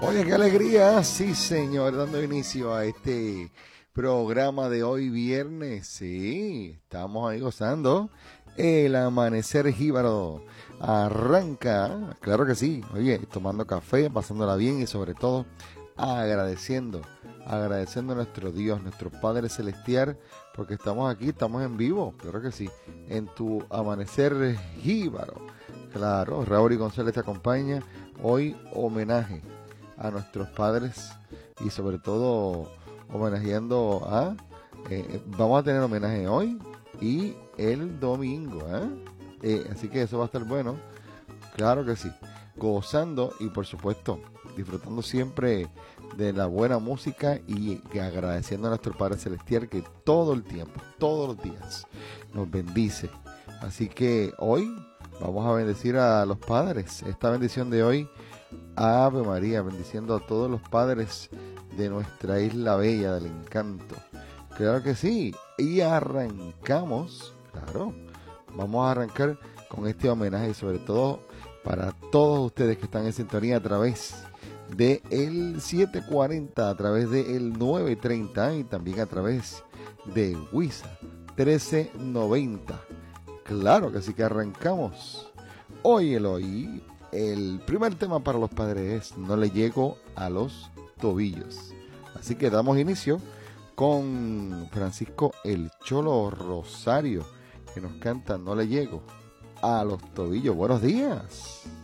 Oye, qué alegría, sí señor, dando inicio a este programa de hoy viernes. Sí, estamos ahí gozando. El amanecer jíbaro arranca, claro que sí. Oye, tomando café, pasándola bien y sobre todo agradeciendo, agradeciendo a nuestro Dios, nuestro Padre Celestial, porque estamos aquí, estamos en vivo, claro que sí, en tu amanecer jíbaro. Claro, Raúl y González te acompaña. Hoy homenaje a nuestros padres y sobre todo homenajeando a vamos a tener homenaje hoy y el domingo, así que eso va a estar bueno, claro que sí, gozando y por supuesto disfrutando siempre de la buena música y agradeciendo a nuestro Padre Celestial que todo el tiempo, todos los días nos bendice. Así que hoy vamos a bendecir a los padres. Esta bendición de hoy, Ave María, bendiciendo a todos los padres de nuestra isla bella del encanto. Claro que sí. Y arrancamos, claro, vamos a arrancar con este homenaje, sobre todo para todos ustedes que están en sintonía a través de el 740, a través de el 930 y también a través de WISA 1390. Claro que sí, que arrancamos. Hoy. El primer tema para los padres es No le llego a los tobillos. Así que damos inicio con Francisco el Cholo Rosario, que nos canta No le llego a los tobillos. Buenos días.